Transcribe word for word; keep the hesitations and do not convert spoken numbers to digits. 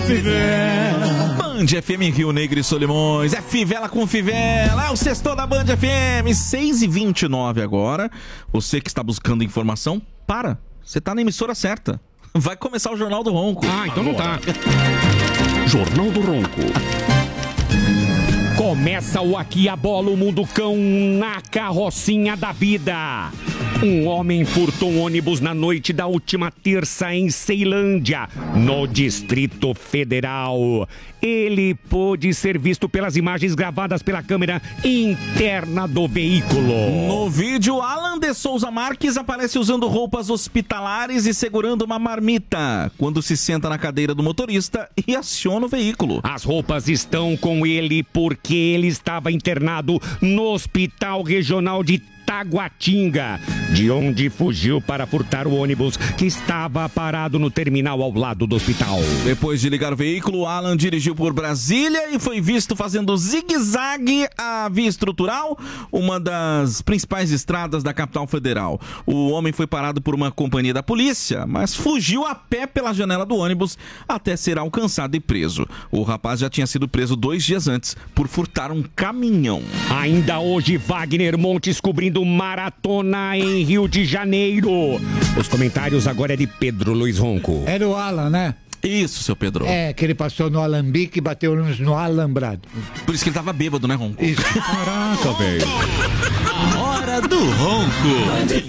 fivela. Band F M Rio Negro e Solimões. É fivela com fivela. É o sexto da Band F M. seis e vinte e nove agora. Você que está buscando informação, para. Você tá na emissora certa. Vai começar o Jornal do Ronco. Ah, então não tá. Jornal do Ronco. Começa o Aqui a Bola, o Mundo Cão na carrocinha da vida. Um homem furtou um ônibus na noite da última terça em Ceilândia, no Distrito Federal. Ele pôde ser visto pelas imagens gravadas pela câmera interna do veículo. No vídeo, Alan de Souza Marques aparece usando roupas hospitalares e segurando uma marmita, quando se senta na cadeira do motorista e aciona o veículo. As roupas estão com ele porque ele estava internado no Hospital Regional de Taguatinga, de onde fugiu para furtar o ônibus que estava parado no terminal ao lado do hospital. Depois de ligar o veículo, Alan dirigiu por Brasília e foi visto fazendo zigue-zague à via estrutural, uma das principais estradas da capital federal. O homem foi parado por uma companhia da polícia, mas fugiu a pé pela janela do ônibus até ser alcançado e preso. O rapaz já tinha sido preso dois dias antes por furtar um caminhão. Ainda hoje, Wagner Montes cobrindo maratona em Rio de Janeiro. Os comentários agora é de Pedro Luiz Ronco. Era o Alan, né? Isso, seu Pedro. É, que ele passou no alambique e bateu no alambrado. Por isso que ele tava bêbado, né, Ronco? Isso. Caraca, velho. Hora do Ronco.